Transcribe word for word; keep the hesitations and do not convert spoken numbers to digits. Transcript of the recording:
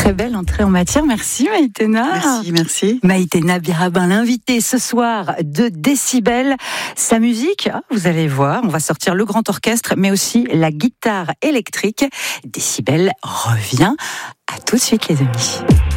très belle entrée en matière. Merci Maïtena. Merci, merci. Maïtena Birabin, l'invitée ce soir de Décibel. Sa musique, vous allez voir, on va sortir le grand orchestre, mais aussi la guitare électrique. Décibel revient. À tout de suite les amis.